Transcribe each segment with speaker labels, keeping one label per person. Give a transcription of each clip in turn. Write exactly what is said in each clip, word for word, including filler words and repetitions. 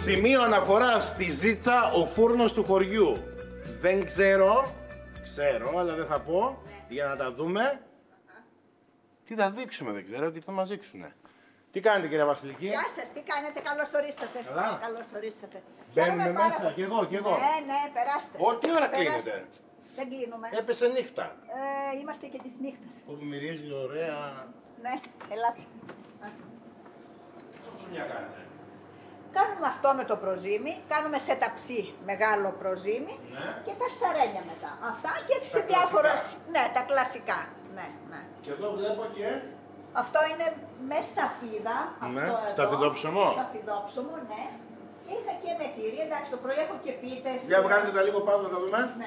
Speaker 1: Σημείο αναφοράς στη Ζήτσα, ο φούρνος του χωριού. Δεν ξέρω, ξέρω, αλλά δεν θα πω, για να τα δούμε. Τι θα δείξουμε, δεν ξέρω, και τι θα μας δείξουνε. Τι κάνετε, κύριε Βασιλική?
Speaker 2: Γεια σας, τι κάνετε, καλώς ορίσατε.
Speaker 1: Καλά.
Speaker 2: Καλώς ορίσατε.
Speaker 1: Μπαίνουμε
Speaker 2: Χαίρομαι πάρα
Speaker 1: μέσα,
Speaker 2: πολύ.
Speaker 1: κι εγώ, κι εγώ.
Speaker 2: Ναι, ναι, περάστε.
Speaker 1: Ω, τι ώρα
Speaker 2: Περάστε.
Speaker 1: κλείνετε?
Speaker 2: Δεν κλείνουμε.
Speaker 1: Έπεσε νύχτα.
Speaker 2: Ε, είμαστε και της νύχτας.
Speaker 1: Που μυρίζει ωραία.
Speaker 2: Ναι, ελάτε.
Speaker 1: Σοτσουνιά κάνετε.
Speaker 2: Κάνουμε αυτό με το προζύμι, κάνουμε σε ταψί μεγάλο προζύμι,
Speaker 1: Ναι.
Speaker 2: και τα σταρένια μετά. Αυτά και σε
Speaker 1: Τα
Speaker 2: διάφορα.
Speaker 1: κλασικά.
Speaker 2: Ναι, τα κλασικά. Ναι, ναι.
Speaker 1: Και εδώ βλέπω και...
Speaker 2: Αυτό είναι με σταφίδα.
Speaker 1: Ναι,
Speaker 2: Αυτό εδώ.
Speaker 1: σταφιδόψωμο.
Speaker 2: Σταφιδόψωμο, ναι. Και είχα και με τυρί, εντάξει, το πρωί έχω και πίτες.
Speaker 1: Για βγάλτε τα λίγο πάνω, θα δούμε.
Speaker 2: Ναι.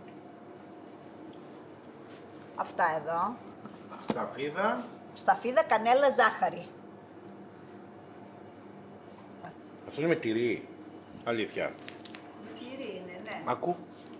Speaker 2: Αυτά εδώ.
Speaker 1: Σταφίδα.
Speaker 2: Σταφίδα, κανέλα, ζάχαρη.
Speaker 1: Αυτό είναι με τυρί. Αλήθεια.
Speaker 2: Τυρί είναι, ναι.
Speaker 1: Ακού.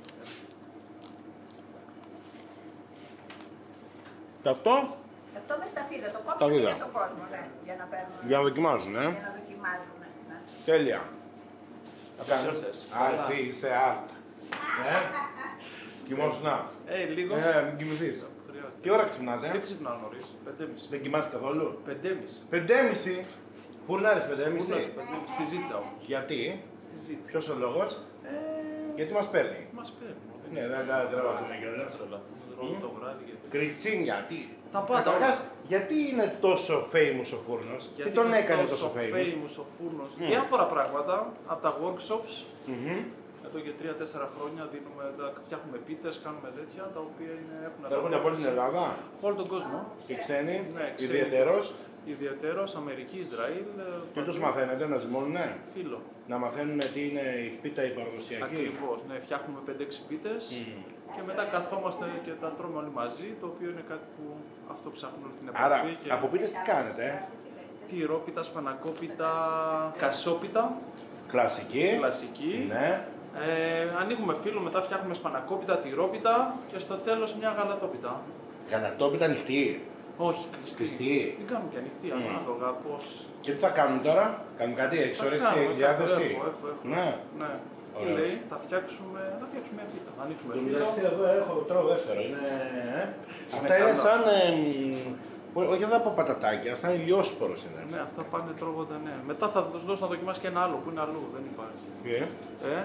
Speaker 1: Και αυτό
Speaker 2: Αυτό με σταφίδα, το κόψαμε
Speaker 1: Σταφίδα.
Speaker 2: για τον κόσμο, ναι. Για να παίρνουμε.
Speaker 1: για να δοκιμάζουν, ε.
Speaker 2: Για να δοκιμάζουμε. Ναι.
Speaker 1: Τέλεια. Θα
Speaker 3: Καλώς
Speaker 1: κάνεις.
Speaker 3: ήρθες.
Speaker 1: Α,
Speaker 3: Καλά.
Speaker 1: εσύ είσαι art. Ε, κοιμώσου να.
Speaker 3: Ε, λίγο.
Speaker 1: Ε, μην κοιμηθείς.
Speaker 3: Χρειάζεται.
Speaker 1: Τι ώρα ξυπνάτε?
Speaker 3: Δεν ξυπνάω νωρίς. Πεντέμιση.
Speaker 1: Δεν κοιμάσαι καθόλου.
Speaker 3: Πεντέμιση.
Speaker 1: Πεντέμιση. Φουρνάρες πεντέμιση.
Speaker 3: Φούρνος, πεντέμιση. Στη Ζήτσα όμως.
Speaker 1: Γιατί,
Speaker 3: Στη Ζήτσα.
Speaker 1: ποιος ο λόγος?
Speaker 3: Ε,
Speaker 1: Γιατί μας παίρνει.
Speaker 3: μας παίρνει.
Speaker 1: Ναι, δεν τα τραβάμε κιόλας.
Speaker 3: Ρόλο το βράδυ γιατί.
Speaker 1: Κριτσίνια, τι.
Speaker 3: Τα πάντα.
Speaker 1: Καταρχάς, γιατί είναι τόσο famous ο φούρνος, τι
Speaker 3: Γιατί
Speaker 1: τον
Speaker 3: είναι
Speaker 1: έκανε τόσο famous.
Speaker 3: famous ο φούρνος. Διάφορα πράγματα από τα workshops.
Speaker 1: Μμμ.
Speaker 3: Εδώ και τρία τέσσερα χρόνια δίνουμε, τα- φτιάχνουμε πίτες, κάνουμε τέτοια τα οποία είναι, έχουν
Speaker 1: Έρχονται από όλη την Ελλάδα
Speaker 3: από όλο τον κόσμο.
Speaker 1: και ξένοι,
Speaker 3: Ναι, ξένοι.
Speaker 1: ιδιαιτέρως.
Speaker 3: Ιδιαίτερος Αμερική, Ισραήλ.
Speaker 1: Τι τους μαθαίνετε, να ζυμώνουνε,
Speaker 3: Φίλο.
Speaker 1: να μαθαίνουν τι είναι η πίτα η παραδοσιακή.
Speaker 3: Ακριβώς. Ναι, φτιάχνουμε πέντε έξι πίτες και μετά καθόμαστε και τα τρώμε όλοι μαζί, το οποίο είναι κάτι που αυτό ψάχνουμε την επαφή.
Speaker 1: Άρα,
Speaker 3: και...
Speaker 1: από πίτες τι κάνετε, ε?
Speaker 3: τυρόπιτα, σπανακόπιτα, κασόπιτα,
Speaker 1: Κλασική.
Speaker 3: κλασική.
Speaker 1: Ναι.
Speaker 3: Ε, ανοίγουμε φύλλο, μετά φτιάχνουμε σπανακόπιτα, τυρόπιτα και στο τέλος μια γαλατόπιτα.
Speaker 1: Κατατόπιτα ανοιχτή.
Speaker 3: Όχι, κλειστή.
Speaker 1: Κλειστή.
Speaker 3: Δεν κάνουμε και ανοιχτή,
Speaker 1: Μμ.
Speaker 3: ανάλογα πώς.
Speaker 1: Και τι θα κάνουμε τώρα, κάνουμε κάτι, έχεις
Speaker 3: Θα
Speaker 1: όρεξη,
Speaker 3: κάνουμε,
Speaker 1: έχεις
Speaker 3: θα-
Speaker 1: διάθεση.
Speaker 3: Έχω, έχω, έχω.
Speaker 1: Ναι.
Speaker 3: ναι. Τι
Speaker 1: Ωραίος.
Speaker 3: λέει, θα φτιάξουμε, θα φτιάξουμε μια πίτα. Θα ανοίξουμε
Speaker 1: Το
Speaker 3: φύλλο.
Speaker 1: μεταξύ εδώ έχω, τρώω δεύτερο, είναι... ε. Αυτά είναι
Speaker 3: καλό.
Speaker 1: σαν, ε, μ, ό- όχι εδώ από πατατάκια, σαν ηλιόσπορος είναι.
Speaker 3: Ναι, αυτά πάνε τρώγονται, ναι. Μετά θα του δώσω να δοκιμάσει και ένα άλλο που είναι αλλού, δεν υπάρχει.
Speaker 1: Ε,
Speaker 3: Ε,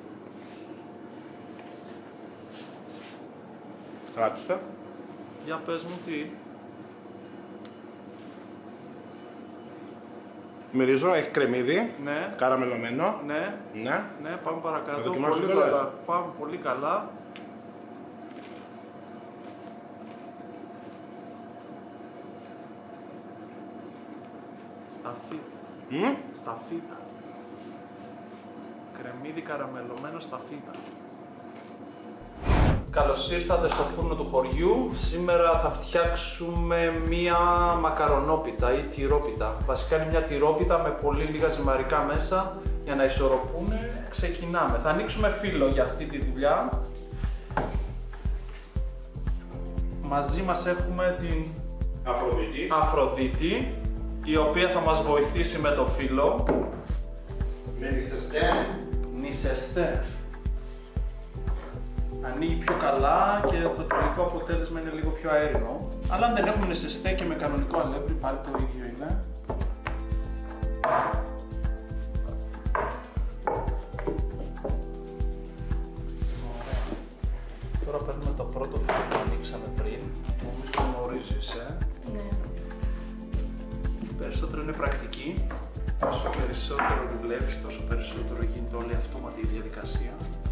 Speaker 1: Γράψτε.
Speaker 3: για πες μου τι.
Speaker 1: Μυρίζω, έχει κρεμμύδι,
Speaker 3: Ναι,
Speaker 1: καραμελωμένο.
Speaker 3: ναι,
Speaker 1: Ναι.
Speaker 3: ναι, πάμε παρακάτω.
Speaker 1: Θα δοκιμάσω
Speaker 3: Πολύ
Speaker 1: κιόλας.
Speaker 3: καλά. Πάμε πολύ καλά. Σταφίδα.
Speaker 1: Μμ.
Speaker 3: Σταφίδα. Κρεμμύδι καραμελωμένο σταφίδα. Καλώς ήρθατε στο φούρνο του χωριού. Σήμερα θα φτιάξουμε μία μακαρονόπιτα ή τυρόπιτα. Βασικά είναι μια τυρόπιτα με πολύ λίγα ζυμαρικά μέσα για να ισορροπούνε. Ξεκινάμε. Θα ανοίξουμε φύλλο για αυτή τη δουλειά. Μαζί μας έχουμε την
Speaker 1: Αφροδίτη.
Speaker 3: Αφροδίτη, η οποία θα μας βοηθήσει με το φύλλο.
Speaker 1: Με νησεστέ.
Speaker 3: Νησεστέρ. Ανοίγει πιο καλά και το τελικό αποτέλεσμα είναι λίγο πιο αέρινο. Αλλά αν δεν έχουμε νησεστέ και με κανονικό αλεύρι πάλι το ίδιο είναι. Ωραία. Τώρα παίρνουμε το πρώτο φύλλο που ανοίξαμε πριν. Νομίζω γνωρίζεις, ε.
Speaker 2: Ναι.
Speaker 3: Περισσότερο είναι πρακτική. Όσο περισσότερο δουλεύεις, τόσο περισσότερο γίνεται όλη η αυτόματη διαδικασία.